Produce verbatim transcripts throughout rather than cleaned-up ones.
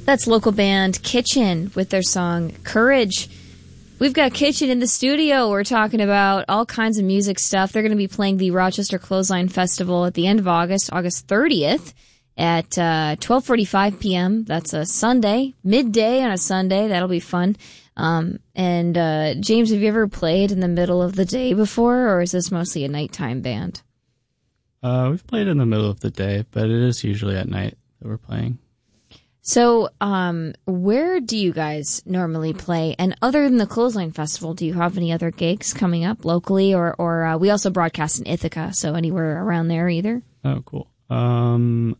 That's local band Kitchen with their song Courage. We've got Kitchen in the studio. We're talking about all kinds of music stuff. They're going to be playing the Rochester Clothesline Festival at the end of August, August thirtieth at uh, twelve forty-five p.m. That's a Sunday, midday on a Sunday. That'll be fun. Um, and uh, James, have you ever played in the middle of the day before, or is this mostly a nighttime band? Uh, we've played in the middle of the day, but it is usually at night that we're playing. So, um, where do you guys normally play? And other than the Clothesline Festival, do you have any other gigs coming up locally? Or, or uh, we also broadcast in Ithaca, so anywhere around there either? Oh, cool. Um,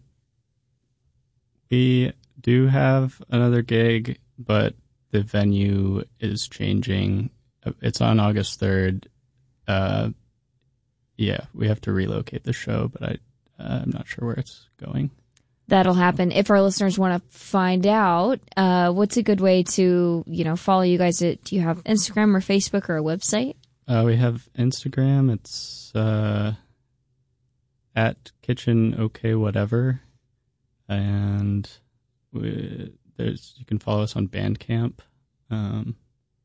we do have another gig, but the venue is changing. It's on August third. Uh, yeah, we have to relocate the show, but I, uh, I'm not sure where it's going. That'll happen. If our listeners want to find out, uh, what's a good way to, you know, follow you guys? Do you have Instagram or Facebook or a website? Uh, we have Instagram. It's uh, at Kitchen OK Whatever, and we, there's you can follow us on Bandcamp, um,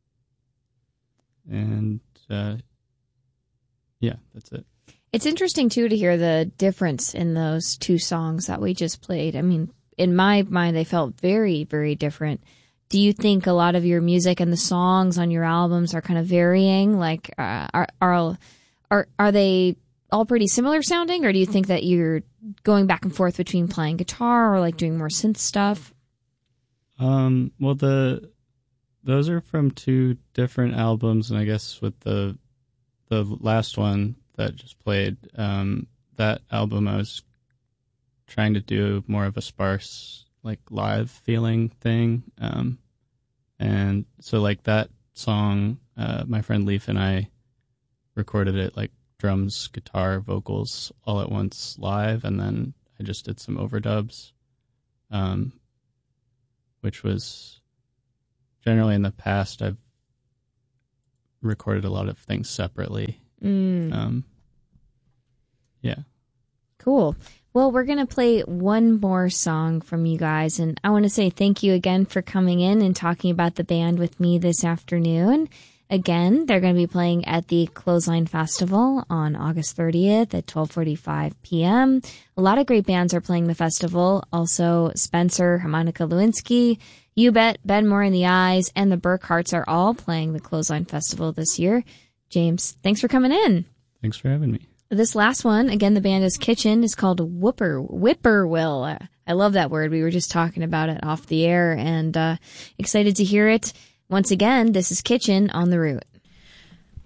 and uh, yeah, that's it. It's interesting, too, to hear the difference in those two songs that we just played. I mean, in my mind, they felt very, very different. Do you think a lot of your music and the songs on your albums are kind of varying? Like, uh, are, are are are they all pretty similar sounding, or do you think that you're going back and forth between playing guitar or, like, doing more synth stuff? Um, well, the those are from two different albums, and I guess with the the last one that just played, um, that album I was trying to do more of a sparse, like, live feeling thing. Um, and so, like, that song, uh, my friend Leaf and I recorded it, like, drums, guitar, vocals all at once live, and then I just did some overdubs, um, which was generally in the past I've recorded a lot of things separately. Mm. Um, yeah. Cool. Well, we're going to play one more song from you guys, and I want to say thank you again for coming in and talking about the band with me this afternoon. Again, they're going to be playing at the Clothesline Festival on August thirtieth at twelve forty-five p.m. A lot of great bands are playing the festival. Also, Spencer, Harmonica Lewinsky, You Bet, Ben Moore and the Eyes, and the Burkharts are all playing the Clothesline Festival this year. James, thanks for coming in. Thanks for having me. This last one, again, the band is Kitchen, is called Whooper, Whippoorwill. I love that word. We were just talking about it off the air, and uh, excited to hear it. Once again, this is Kitchen on the Root.